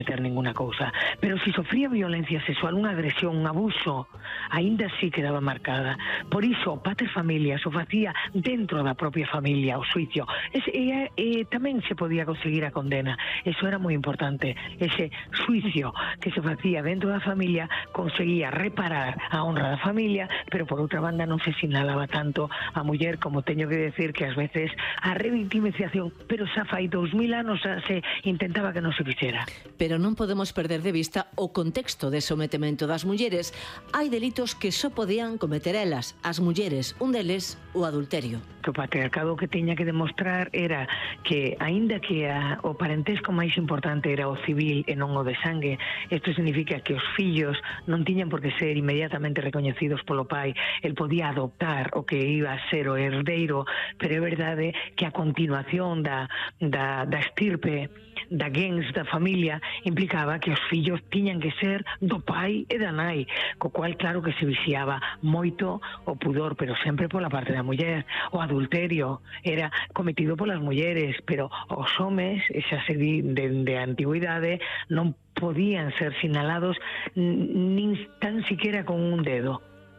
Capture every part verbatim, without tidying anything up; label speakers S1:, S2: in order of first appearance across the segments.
S1: ter ninguna cousa, pero se sofría violencia sexual, unha agresión, un abuso, aínda así quedaba marcada. Por iso o pater familias o facía dentro da propia familia, o xuicio, e, e, e tamén se podía conseguir a condena. Eso era moi importante, ese xuicio que se facía dentro da familia conseguía reparar a honra da familia, pero por outra banda non se sinalaba tanto a muller, como teño que decir que ás veces a revictimización, pero xa fai dous mil anos se intentaba que non se fixera.
S2: Pero non podemos perder de vista o contexto de sometemento das mulleres. Hai delitos que só podían cometer elas, as mulleres, un deles o adulterio.
S1: Que o patriarcado que tiña que demostrar era que, aínda que a, o parentesco máis importante era o civil e non o de sangue, isto significa que os fillos non tiñan por que ser inmediatamente recoñecidos polo pai. El podía adoptar o que iba a ser o herdeiro, pero é verdade que a continuación da, da, da estirpe, da gens da familia, implicaba que os fillos tiñan que ser do pai e da nai, co cual claro que se viciaba moito o pudor, pero sempre pola parte da muller. O adulterio era cometido polas mulleres, pero os homes, xa se di dende a antigüidade, non podían ser sinalados nin tan siquiera con un dedo.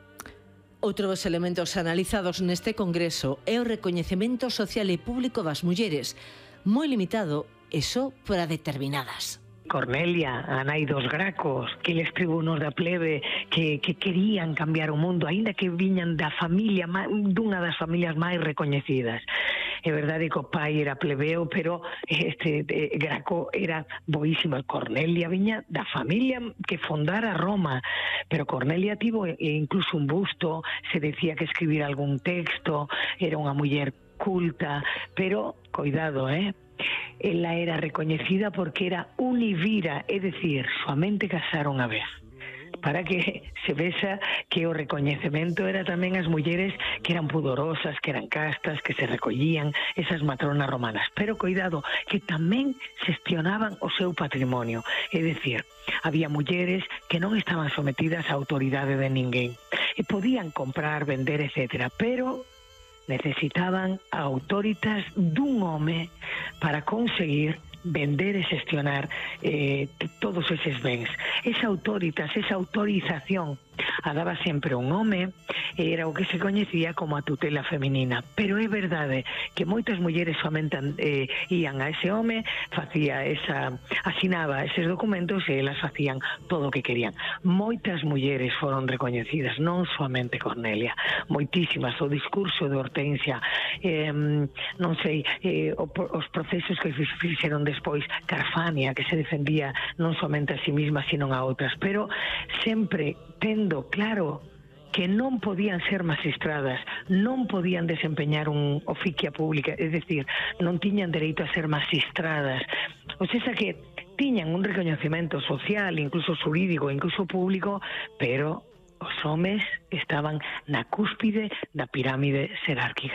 S2: Outro dos elementos analizados neste congreso é o recoñecemento social e público das mulleres, moi limitado e só para determinadas.
S1: Cornelia, a nai dos Gracos, que les tribunos da plebe que, que querían cambiar o mundo, aínda que viñan da familia, dunha das familias máis recoñecidas. É verdade que o pai era plebeo, pero este de, Graco era boísimo. Cornelia viña da familia que fondara Roma, pero Cornelia tivo incluso un busto, se decía que escribir algún texto, era unha muller culta, pero, cuidado, eh? Ela era recoñecida porque era univira, é dicir, soamente casar unha vez, para que se vexa que o recoñecemento era tamén as mulleres que eran pudorosas, que eran castas, que se recollían, esas matronas romanas. Pero cuidado, que tamén xestionaban o seu patrimonio, é dicir, había mulleres que non estaban sometidas á autoridade de ninguén e podían comprar, vender, etcétera, pero necesitaban a autoritas dun home para conseguir vender e xestionar eh, todos eses bens. Esa autoritas, esa autorización a daba sempre un home, era o que se coñecía como a tutela feminina. Pero é verdade que moitas mulleres somente eh, ían a ese home, facía esa, asinaba eses documentos e elas facían todo o que querían. Moitas mulleres foron recoñecidas, non soamente Cornelia, moitísimas. O discurso de Hortensia, eh, non sei, eh, os procesos que fixeron despois Carfania, que se defendía non somente a sí misma, sino a outras, pero sempre tendo claro que non podían ser magistradas, non podían desempeñar un oficia pública, é dicir, non tiñan dereito a ser magistradas. O sea que tiñan un recoñecemento social, incluso xurídico, incluso público, pero os homes estaban na cúspide da pirámide xerárquica.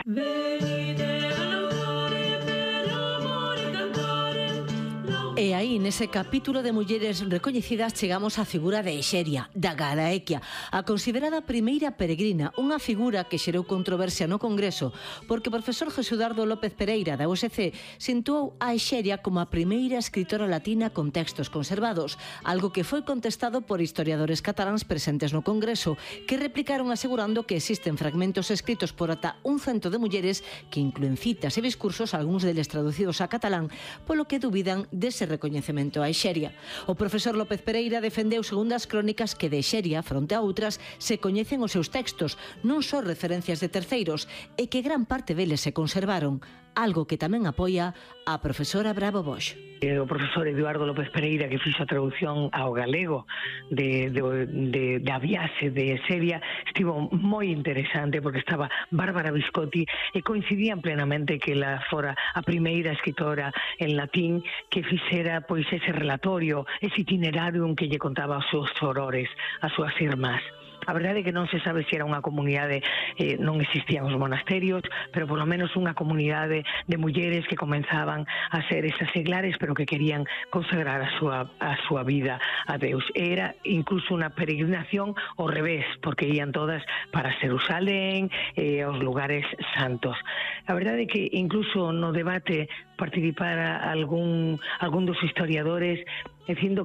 S2: E aí, nese capítulo de mulleres recoñecidas, chegamos á figura de Exeria, da Galaequia, a considerada primeira peregrina, unha figura que xerou controversia no Congreso, porque o profesor Jesudardo López Pereira, da U S C, sintuou a Exeria como a primeira escritora latina con textos conservados, algo que foi contestado por historiadores cataláns presentes no Congreso, que replicaron asegurando que existen fragmentos escritos por ata un cento de mulleres que incluen citas e discursos, algúns deles traducidos a catalán, polo que dubidan dese recoñecemento a Exeria. O profesor López Pereira defendeu segundo as crónicas que de Exeria, fronte a outras, se coñecen os seus textos, non só referencias de terceiros, e que gran parte deles se conservaron, algo que tamén apoia a profesora Bravo Bosch.
S1: O profesor Eduardo López Pereira, que fixo a traducción ao galego de, de, de, de a viaxe de Exeria, estivo moi interesante porque estaba Bárbara Viscotti e coincidían plenamente que ela fora a primeira escritora en latín que fixera pois ese relatorio, ese itinerario en que lle contaba os seus horrores, as súas irmás. A verdade é que non se sabe se era unha comunidade, eh, non existían os monasterios, pero polo menos unha comunidade de mulleres que comenzaban a ser esas seglares, pero que querían consagrar a súa, a súa vida a Deus. Era incluso unha peregrinación ao revés, porque ían todas para Jerusalén, eh, aos lugares santos. A verdade é que incluso no debate participara algún, algún dos historiadores dicindo